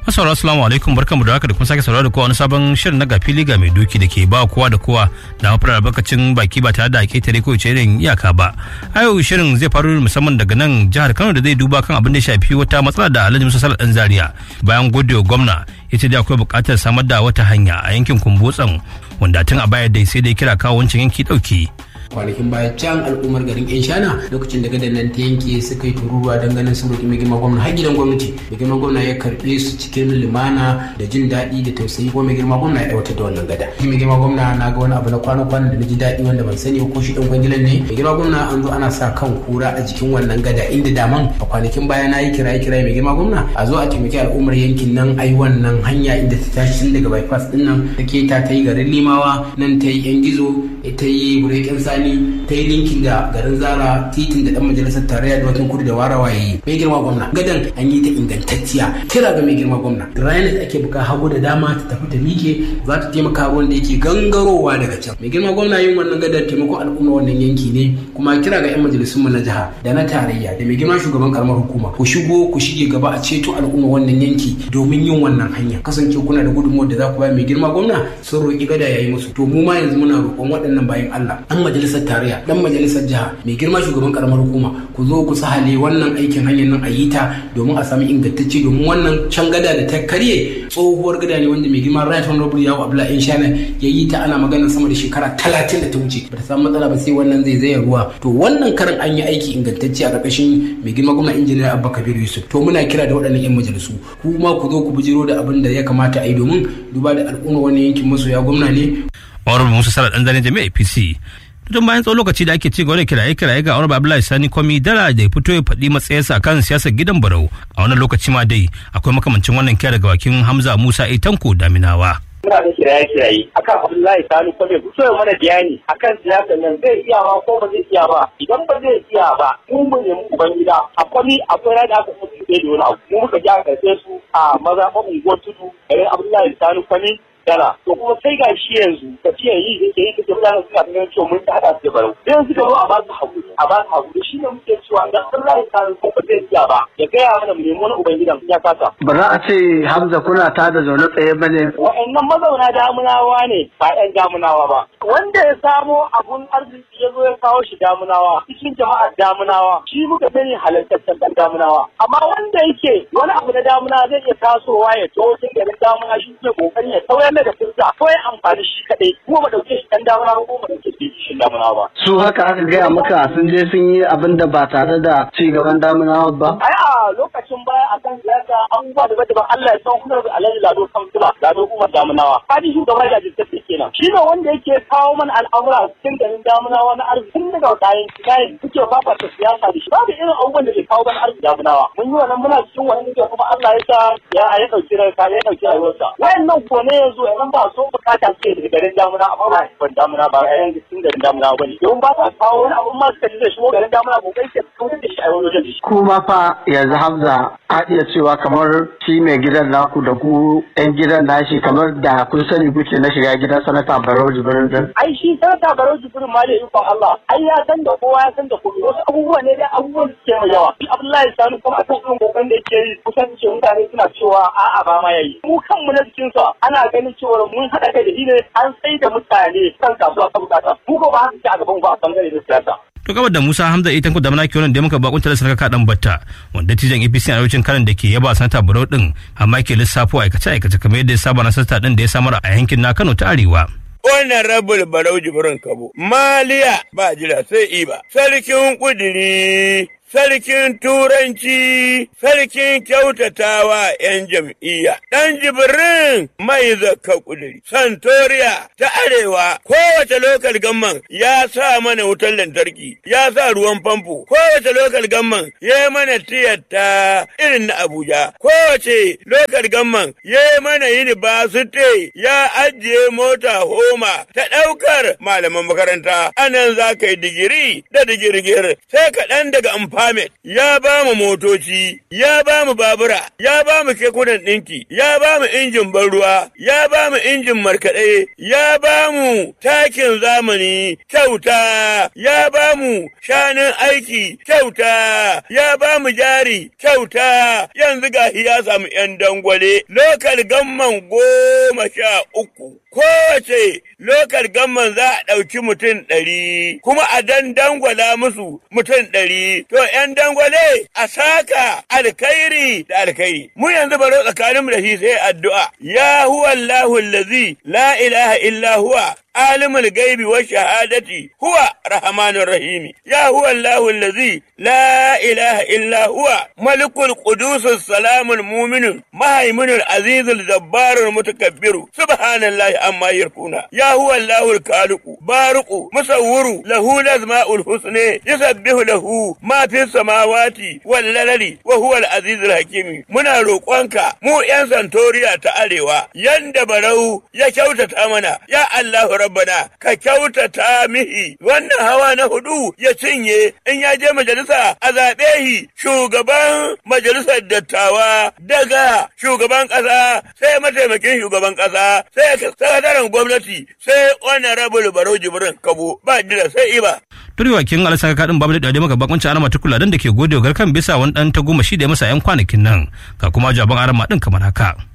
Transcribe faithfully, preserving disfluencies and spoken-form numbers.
Assalamu assalamu alaikum barkamu da haka da kuma sake saurara da kowa wani sabon shirin na gafili ga mai doki da ke ba kowa da kowa da mafara albarkacin baki ba tare da ketare ko ce irin iyaka ba. A yau shirin zai faru musamman daga nan jihar Kano da zai duba kan abin da ya shafi wata matsala da Alhaji Musa Sale Dan Zaria bayan godewa gwamna ya ce da akwai buƙatar samar da wata hanya a yankin Kumbotsan wanda tun a baya dai sai dai kira kawo wancan yanki dauki. Kwanakin baya can al'ummar garin yan shana lokacin da gadan nan ta yanke suka yi tururuwa don ganin sun roƙi mai girma gwamna har gidan gwamnati. Mai girma gwamna ya karɓe su cikin lumana da jin daɗi da tausayi ko mai girma gwamna ya aiwatar da wannan gada. Mai girma gwamna na ga wani abu na kwana-kwana da na ji daɗi wanda ban sani ko shi ɗan kwangilan ne. Mai girma gwamna an zo ana sa kan kura a jikin wannan gada inda daman a kwanakin baya na yi kiraye-kiraye mai girma gwamna a zo a taimaki al'ummar yankin nan ai wannan hanya inda ta tashi tun daga bypass ɗin nan ta keta ta yi garin Limawa nan ta yi yan gizo ta yi burekin sani ta yi linkin da garin Zara titin da dan majalisar tarayya da watan kudu da warawa yayi. Mai girma gwamna gadan an yi ta ingantacciya kira ga mai girma gwamna ranar da ake buka hagu da dama ta tafi ta mike za ta taimaka wanda yake gangarowa daga can. Mai girma gwamna yin wannan gadar taimakon al'umma wannan yanki ne kuma kira ga yan majalisun mu na jiha da na tarayya da mai girma shugaban karamar hukuma ku shigo ku shige gaba a ceto al'umma wannan yanki domin yin wannan hanya kasance kuna da gudunmuwar da za ku ba mai girma gwamna sun roƙi gada yayi musu to mu ma yanzu muna roƙon waɗannan bayan Allah dan majalisar tarayya dan majalisar jiha mai girma shugaban karamar hukuma ku zo ku sahale wannan aikin hanyar nan a yi ta domin a sami ingantacce domin wannan can gada da ta karye tsohuwar gada ne wanda mai girma right honorable yawo Abdullahi Shana ya yi ta ana maganar sama da shekara talatin da ta wuce ba ta samu matsala ba sai wannan zai zaya ruwa to wannan karan an yi aiki ingantacce a ƙarƙashin mai girma gwamna injiniya Abba Kabir Yusuf to muna kira da waɗannan yan majalisu ku ma ku zo ku bijiro da abin da ya kamata a yi domin duba da al'umma wannan yankin masoya gwamna ne. Honorable Musa Sale Dan Zaria jami'a A P C. Tun bayan tsawon lokaci da ake ci gaba da kiraye-kiraye ga Honorable Abdullahi Sani Kwami Dala da ya fito ya faɗi matsayarsa kan siyasar gidan Barau a wannan lokaci ma dai akwai makamancin wannan kira daga bakin Hamza Musa Itanko Daminawa. Muna da kiraye-kiraye akan Abdullahi Sani Kwami ku so mana bayani akan siyasar nan zai iya ba ko ba zai iya ba idan ba zai iya ba mun mun nemi ubangida akwai akwai rada aka mutu da wani abu mu muka ji aka sai su a maza ba unguwar tudu garin Abdullahi Sani Kwami Dala to kuma sai ga shi yanzu tafiya yi da ke yi da mutane suna ganin cewa mun hada su da Barau sai suka zo a ba su hakuri a ba su hakuri shi ne muke cewa da Allah ya kare ko ba zai iya ba ya gaya mana mu nemi wani ubangidan ya kasa ba za a ce Hamza kuna ta da zaune tsaye bane wa'annan mazauna damunawa ne ba ɗan damunawa ba wanda ya samo abun arziki ya zo ya kawo shi damunawa cikin jama'ar damunawa shi muka sani halartaccen ɗan damunawa amma wanda yake wani abu na damuna zai iya tasowa ya to cikin garin damuna shi ke kokarin ya sauya da furta ko ya amfani shi kadai kuma ba dauke shi dan damuna ba ko ba dauke shi shi damuna ba su haka aka gaya maka sun je sun yi abin da ba tare da ci gaban damuna ba ai a lokacin baya akan siyasa abubuwa da daban Allah ya san kuma Alhaji Lado Kamsula Lado kuma damunawa fadi shugaba da jiddati kenan shi ne wanda yake kawo mana al'amura cikin garin damunawa na arziki daga kayan kayan suke fafata siyasa da shi babu irin abubuwan da ke kawo mana arziki damunawa mun yi wannan muna cikin wani ne kuma Allah ya sa ya ya dauki rai ya dauki rayuwarsa wayannan ko ne yanzu idan ba so bukata ce daga garin damuna amma ba ban damuna ba a yanzu cikin garin damuna ba ne don ba ta kawo wani abun ma suka da shigo garin damuna ko kai ke kawo da shi a wani wajen shi kuma fa yanzu Hamza a iya cewa kamar shi mai gidan naku da ku yan gidan nashi kamar da kun sani kuke na shiga gidan sanata Barau Jibrin din ai shi sanata Barau Jibrin ma da ikon Allah ai ya san da kowa ya san da kowa wasu abubuwa ne da abubuwan suke mai yawa Abdullahi Sani kuma akan irin kokarin da yake yi kusan ce mutane suna cewa a'a ba ma yayi mu kanmu na cikin sa ana ganin cewa mun haɗa kai da shi ne an sai da mutane kan kasuwa ta bukata mu ko ba haka ce a gaban ba a bangare da siyasa. To gabar da Musa Hamza Itanko da Manaki wannan da muka bakunta da sarka dan batta wanda tijan A P C a arewacin kanan da ke yaba sanata Barau din amma ke lissafo aikace aikace kamar yadda ya saba na sanata din da ya samar a yankin na Kano ta Arewa. Wannan rabul Barau Jibrin Kabo maliya ba jira sai iba sarkin kudiri sarkin turanci, sarkin kyautatawa ‘yan jam'iyya, ɗan jibirin mai zakka ƙuduri, Santoriya ta Arewa, kowace lokal gamman ya sa mana wutar lantarki, ya sa ruwan famfo, kowace lokal gamman ya mana tiyata irin na Abuja, kowace lokal gamman ya mana yunibasiti ya ajiye mota homa ta ɗaukar malaman makaranta, anan za ka yi digiri da digirgir, sai kaɗan daga amfani Ahmed ya ba mu motoci, ya ba mu babura, ya ba mu kekunan ɗinki, ya ba mu injin ban ruwa, ya ba mu injin markaɗe, ya ba mu takin zamani kyauta, ya ba mu shanun aiki kyauta, ya ba mu jari kyauta, yanzu gashi ya samu ‘yan dangwale, lokal gamman goma sha uku. Kowace lokal gamman za a ɗauki mutum ɗari, kuma a dan dangwala musu mutum ɗari. To ‘yan dangwale a saka alkhairi da alkhairi. Mu yanzu baro tsakaninmu da shi sai addu'a. Ya huwa Allahu allazi la ilaha illa huwa alimul gaibi wa shahadati huwa rahmanur rahim. Ya huwa Allahu allazi la ilaha illa huwa malikul qudusus salamul mu'minun mahaiminul azizul jabbarul mutakabbiru subhanallahi amma yarkuna. Ya huwa Allahul khaliqu bariqu musawwiru lahu lazmaul husna yusabbihu lahu ma fis samawati wal ladari wa huwal azizul hakim. Muna roƙonka mu yan santoriya ta arewa yanda barau ya kyautata mana, ya Allahu rabbana ka kyautata mihi wannan hawa na hudu ya cinye, in ya je majalisa a zaɓe shi shugaban majalisar dattawa, daga shugaban ƙasa sai mataimakin shugaban ƙasa sai sakataren gwamnati sai honorable Barau Jibrin Kabo ba jira sai iba. Turwakin alasa kaɗin babu da maka bakunci arama tukula dan da ke gode garkan bisa wani ɗan ta goma shi da masa ‘yan kwanakin nan ga kuma jaban arama ɗin kamar haka.